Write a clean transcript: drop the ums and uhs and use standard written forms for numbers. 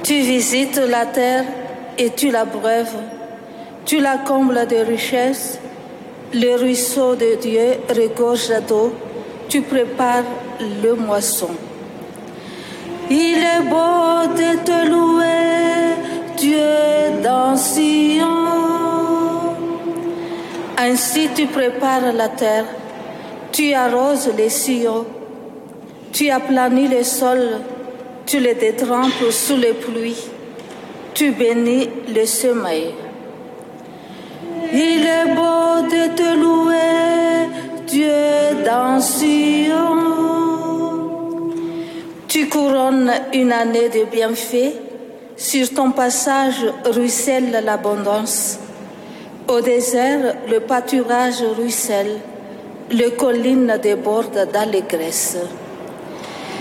Tu visites la terre et tu la breuves. Tu la combles de richesses. Le ruisseau de Dieu regorge d'eau. Tu prépares le moisson. Il est beau de te louer, Dieu dans Sion. Ainsi tu prépares la terre, tu arroses les sillons, tu aplanis le sol, tu le détrempes sous les pluies, tu bénis le sommeil. Il est beau de te louer, Dieu dans Sion. Tu couronnes une année de bienfaits, sur ton passage ruisselle l'abondance. Au désert, le pâturage ruisselle, les collines débordent d'allégresse.